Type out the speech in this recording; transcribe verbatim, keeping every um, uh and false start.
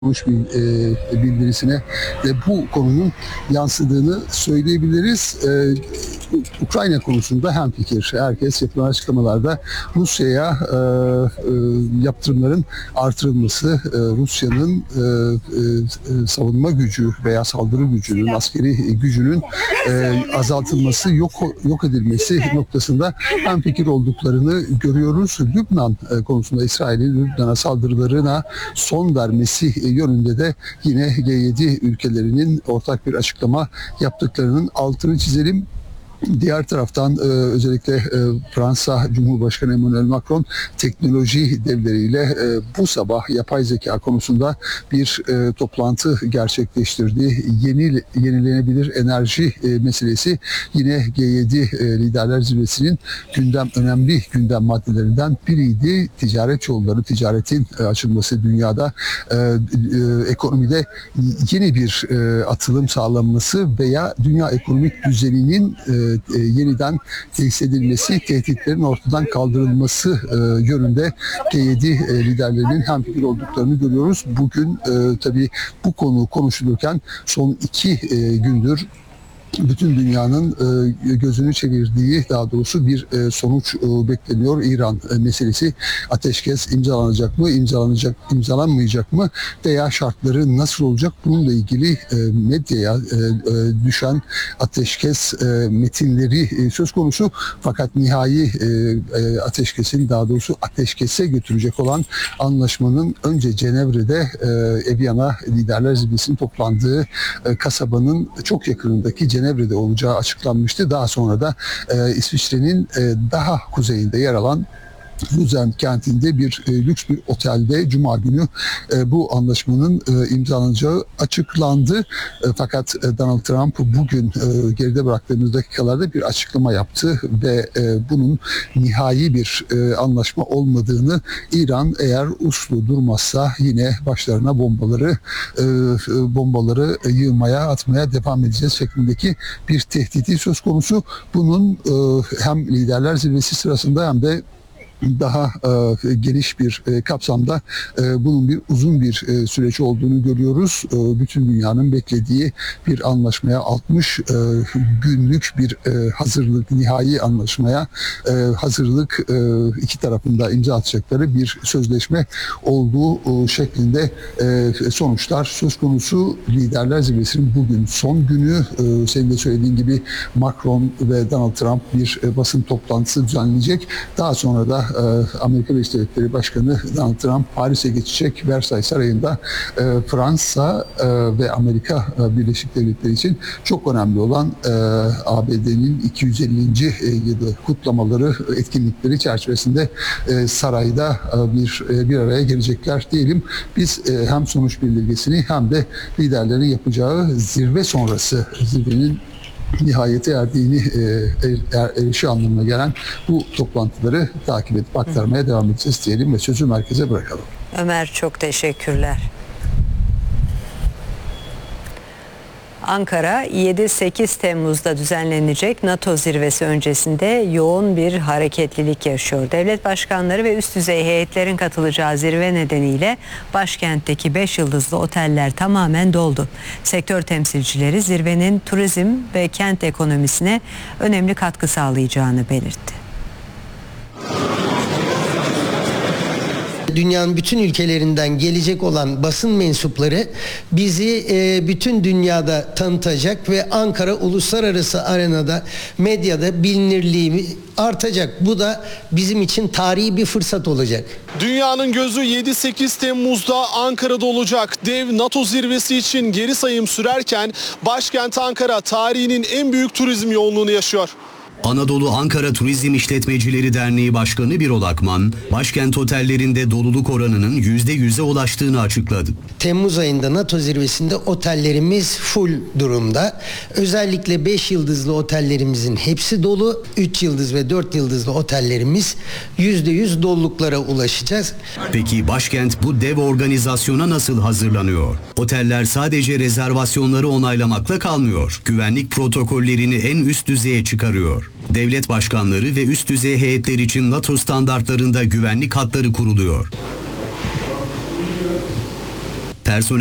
bir e, bildirisine ve bu konunun yansıdığını söyleyebiliriz. E, Ukrayna konusunda hemfikir. Herkes yapılan açıklamalarda Rusya'ya e, e, yaptırımların artırılması, e, Rusya'nın e, e, savunma gücü veya saldırı gücünün, askeri gücünün e, azaltılması, yok yok edilmesi noktasında hemfikir olduklarını görüyoruz. Lübnan e, konusunda İsrail'in Lübnan'a saldırılarına son vermesi yönünde de yine G yedi ülkelerinin ortak bir açıklama yaptıklarının altını çizelim. Diğer taraftan e, özellikle e, Fransa Cumhurbaşkanı Emmanuel Macron teknoloji devleriyle e, bu sabah yapay zeka konusunda bir e, toplantı gerçekleştirdi. Yeni yenilenebilir enerji e, meselesi yine G yedi e, liderler zirvesinin gündem önemli gündem maddelerinden biriydi. Ticaret yolları, ticaretin e, açılması dünyada, e, e, ekonomide yeni bir e, atılım sağlanması veya dünya ekonomik düzeninin e, E, yeniden tesis edilmesi, tehditlerin ortadan kaldırılması e, yönünde G yedi e, liderlerinin hemfikir olduklarını görüyoruz. Bugün e, tabii bu konu konuşulurken son iki e, gündür bütün dünyanın e, gözünü çevirdiği, daha doğrusu bir e, sonuç e, bekleniyor. İran e, meselesi, ateşkes imzalanacak mı, imzalanacak, imzalanmayacak mı veya şartları nasıl olacak? Bununla ilgili e, medyaya e, e, düşen ateşkes e, metinleri e, söz konusu. Fakat nihai e, e, ateşkesin, daha doğrusu ateşkese götürecek olan anlaşmanın önce Cenevre'de e, Eviana Liderler Zirvesi'nin toplandığı e, kasabanın çok yakınındaki Cenevre'de olacağı açıklanmıştı. Daha sonra da e, İsviçre'nin e, daha kuzeyinde yer alan Luzern kentinde bir e, lüks bir otelde Cuma günü e, bu anlaşmanın e, imzalanacağı açıklandı. E, fakat e, Donald Trump bugün e, geride bıraktığımız dakikalarda bir açıklama yaptı ve e, bunun nihai bir e, anlaşma olmadığını, İran eğer uslu durmazsa yine başlarına bombaları e, bombaları yığmaya, atmaya devam edeceğiz şeklindeki bir tehdidi söz konusu. Bunun e, hem liderler zirvesi sırasında hem de daha e, geniş bir e, kapsamda e, bunun bir uzun bir e, süreç olduğunu görüyoruz. E, bütün dünyanın beklediği bir anlaşmaya, altmış e, günlük bir e, hazırlık, nihai anlaşmaya e, hazırlık, e, iki tarafında imza atacakları bir sözleşme olduğu e, şeklinde e, sonuçlar söz konusu. Liderler Zirvesi'nin bugün son günü. E, senin de söylediğin gibi Macron ve Donald Trump bir e, basın toplantısı düzenleyecek. Daha sonra da Amerika Birleşik Devletleri Başkanı Donald Trump Paris'e geçecek. Versailles Sarayı'nda Fransa ve Amerika Birleşik Devletleri için çok önemli olan A B D'nin iki yüz ellinci yılı kutlamaları, etkinlikleri çerçevesinde sarayda bir bir araya gelecekler diyelim. Biz hem sonuç bildirgesini hem de liderlerin yapacağı zirve sonrası, zirvenin nihayete erdiğini e, er, erişi anlamına gelen bu toplantıları takip edip aktarmaya devam edeceğiz diyelim ve sözü merkeze bırakalım. Ömer, çok teşekkürler. Ankara yedi sekiz Temmuz'da düzenlenecek NATO zirvesi öncesinde yoğun bir hareketlilik yaşıyor. Devlet başkanları ve üst düzey heyetlerin katılacağı zirve nedeniyle başkentteki beş yıldızlı oteller tamamen doldu. Sektör temsilcileri zirvenin turizm ve kent ekonomisine önemli katkı sağlayacağını belirtti. Dünyanın bütün ülkelerinden gelecek olan basın mensupları bizi e, bütün dünyada tanıtacak ve Ankara uluslararası arenada, medyada bilinirliği artacak. Bu da bizim için tarihi bir fırsat olacak. Dünyanın gözü yedi sekiz Temmuz'da Ankara'da olacak. Dev NATO zirvesi için geri sayım sürerken başkent Ankara tarihinin en büyük turizm yoğunluğunu yaşıyor. Anadolu Ankara Turizm İşletmecileri Derneği Başkanı Birol Akman, başkent otellerinde doluluk oranının yüzde yüze ulaştığını açıkladı. Temmuz ayında NATO zirvesinde otellerimiz full durumda. Özellikle beş yıldızlı otellerimizin hepsi dolu. üç yıldız ve dört yıldızlı otellerimiz yüzde yüz doluluklara ulaşacağız. Peki başkent bu dev organizasyona nasıl hazırlanıyor? Oteller sadece rezervasyonları onaylamakla kalmıyor. Güvenlik protokollerini en üst düzeye çıkarıyor. Devlet başkanları ve üst düzey heyetler için NATO standartlarında güvenlik hatları kuruluyor. personel